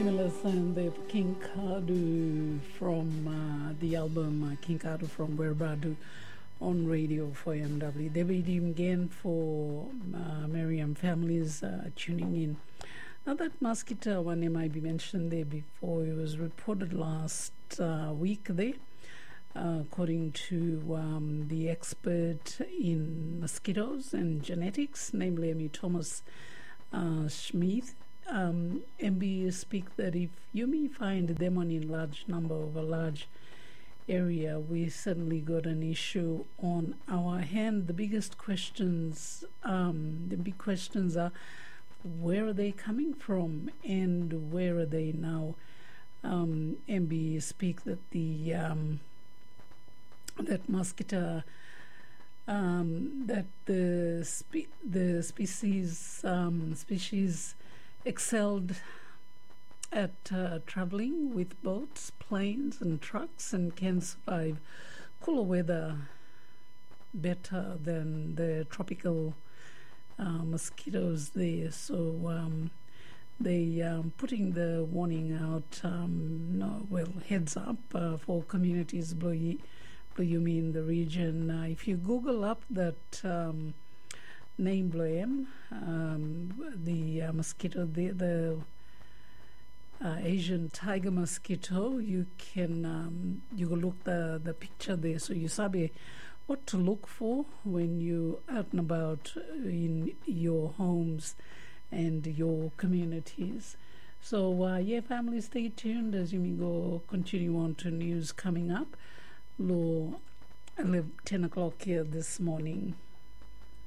Stimulus and the King Kadu from the album King Kadu from Werbadu on radio for MW. David again for Miriam families tuning in. Now that mosquito one might be mentioned there before, it was reported last week there. According to the expert in mosquitoes and genetics, namely Amy Thomas Schmid, MB speak that if you may find them on in large number of a large area, we certainly got an issue on our hand. The biggest questions, the big questions are, where are they coming from and where are they now? MB speak that the that mosquito, that the species excelled at traveling with boats, planes and trucks, and can survive cooler weather better than the tropical mosquitoes there. So they putting the warning out, heads up for communities Bluyumi in the region. If you Google up that name Bloyem, the mosquito, the Asian tiger mosquito, you can you go look the picture there, so you sabi what to look for when you out and about in your homes and your communities. So family, stay tuned as you go continue on to news coming up. Low 10 o'clock here this morning.